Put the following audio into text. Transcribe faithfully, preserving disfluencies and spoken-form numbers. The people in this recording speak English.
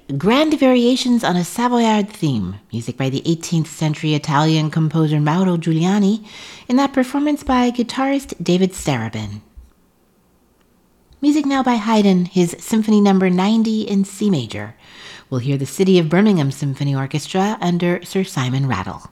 Grand Variations on a Savoyard Theme, music by the eighteenth century Italian composer Mauro Giuliani, in that performance by guitarist David Starobin. Music now by Haydn, his Symphony Number ninety in C major. We'll hear the City of Birmingham Symphony Orchestra under Sir Simon Rattle.